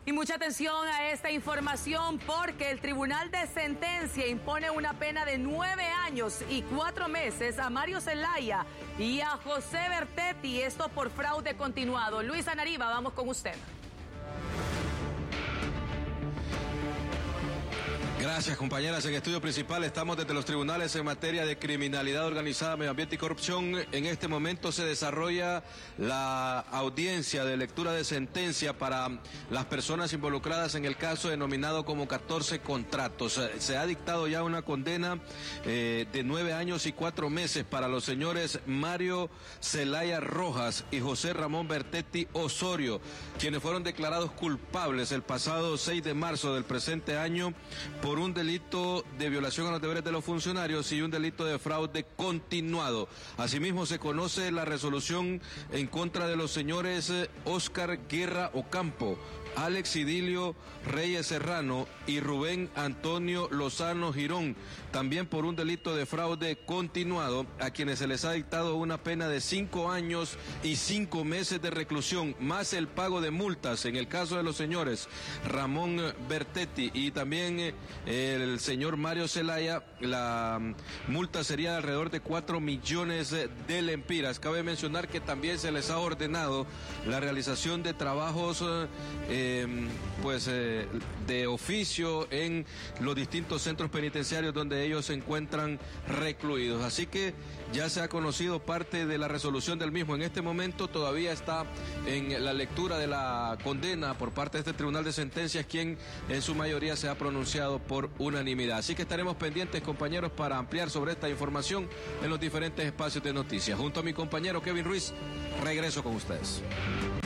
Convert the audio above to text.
Y mucha atención a esta información porque el Tribunal de Sentencia impone una pena de 9 años y 4 meses a Mario Zelaya y a José Bertetti, esto por fraude continuado. Luisa Nariva, vamos con usted. Gracias, compañeras. En estudio principal estamos desde los tribunales en materia de criminalidad organizada, medio ambiente y corrupción. En este momento se desarrolla la audiencia de lectura de sentencia para las personas involucradas en el caso denominado como 14 contratos. Se ha dictado ya una condena de 9 años y 4 meses para los señores Mario Zelaya Rojas y José Ramón Bertetti Osorio, quienes fueron declarados culpables el pasado 6 de marzo del presente año por un delito de violación a los deberes de los funcionarios y un delito de fraude continuado. Asimismo, se conoce la resolución en contra de los señores Oscar Guerra Ocampo, Alex Idilio Reyes Serrano y Rubén Antonio Lozano Girón, también por un delito de fraude continuado, a quienes se les ha dictado una pena de 5 años y 5 meses de reclusión, más el pago de multas. En el caso de los señores Ramón Bertetti y también el señor Mario Zelaya, la multa sería de alrededor de 4 millones de lempiras. Cabe mencionar que también se les ha ordenado la realización de trabajos de oficio en los distintos centros penitenciarios donde ellos se encuentran recluidos. Así que ya se ha conocido parte de la resolución del mismo. En este momento todavía está en la lectura de la condena por parte de este Tribunal de Sentencias, quien en su mayoría se ha pronunciado por unanimidad. Así que estaremos pendientes, compañeros, para ampliar sobre esta información en los diferentes espacios de noticias. Junto a mi compañero Kevin Ruiz, regreso con ustedes.